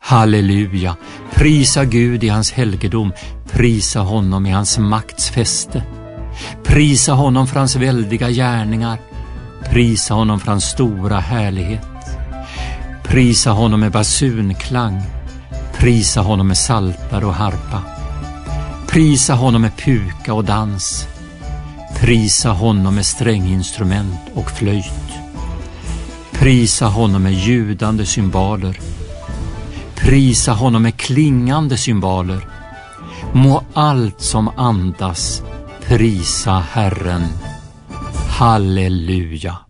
Halleluja, prisa Gud i hans helgedom, prisa honom i hans makts fäste. Prisa honom för hans väldiga gärningar, prisa honom för hans stora härlighet. Prisa honom med basunklang, prisa honom med saltar och harpa. Prisa honom med puka och dans, prisa honom med stränginstrument och flöjt. Prisa honom med ljudande cymbaler, prisa honom med klingande cymbaler. Må allt som andas prisa Herren. Halleluja.